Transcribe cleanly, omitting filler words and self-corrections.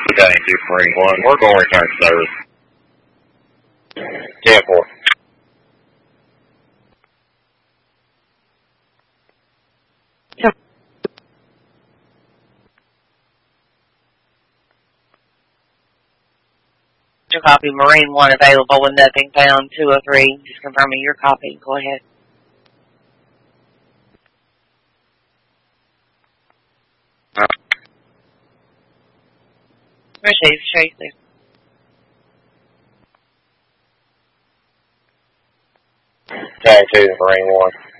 Okay, 231. We're going to return service. 10-4. Your copy, Marine 1 available with nothing found, 203. Just confirming your copy. Go ahead. Receive, Tracy. Tag 2, Marine 1.